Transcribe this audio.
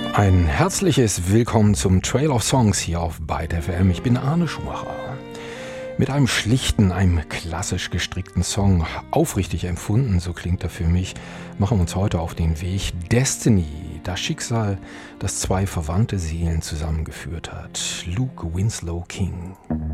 Ein herzliches Willkommen zum Trail of Songs hier auf Byte FM. Ich bin Arne Schumacher. Mit einem schlichten, einem klassisch gestrickten Song, aufrichtig empfunden, so klingt er für mich, machen wir uns heute auf den Weg. Destiny, das Schicksal, das zwei verwandte Seelen zusammengeführt hat. Luke Winslow King.